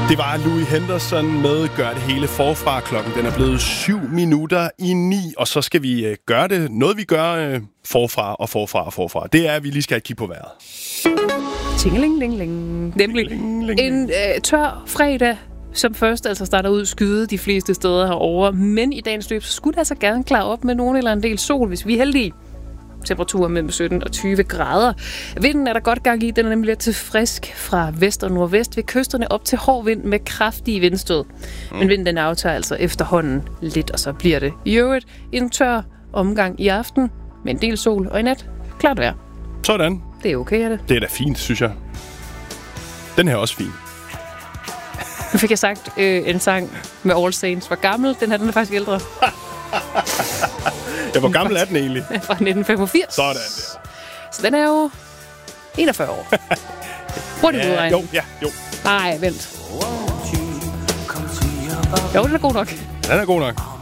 Det var Louis Henderson med Gør det hele forfra. Klokken den er blevet 7:07, og så skal vi gøre det. Noget vi gør forfra. Det er, at vi lige skal kigge på vejret. Tingeling-ling-ling. Nemlig en tør fredag, som først altså starter ud skyde de fleste steder herovre. Men i dagens løb, så skulle det altså gerne klare op med nogen eller en del sol, hvis vi er heldige. Temperaturer mellem 17 og 20 grader. Vinden er der godt gang i. Den er nemlig lidt til frisk fra vest og nordvest ved kysterne op til hård vind med kraftige vindstød. Men vinden den aftager altså efterhånden lidt, og så bliver det i øvrigt en tør omgang i aften med en del sol og i nat klart vejr. Sådan. Det er okay, er det? Det er da fint, synes jeg. Den her er også fin. Nu fik jeg sagt en sang med All Saints var gammel. Den her, den er faktisk ældre. Ja, hvor gammel er den egentlig? Fra 1985. Sådan der. Så den er jo 41 år. Hurtigt udregnet. Jo. Nej, vent. Jo, den er god nok. Den er god nok.